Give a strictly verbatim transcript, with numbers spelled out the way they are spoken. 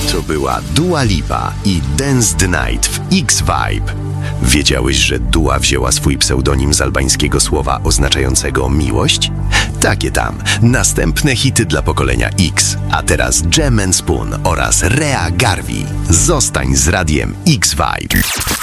To była Dua Lipa i Dance the Night w X-Vibe. Wiedziałeś, że Dua wzięła swój pseudonim z albańskiego słowa oznaczającego miłość? Takie tam. Następne hity dla pokolenia X. A teraz Jam and Spoon oraz Rea Garvey. Zostań z radiem X-Vibe.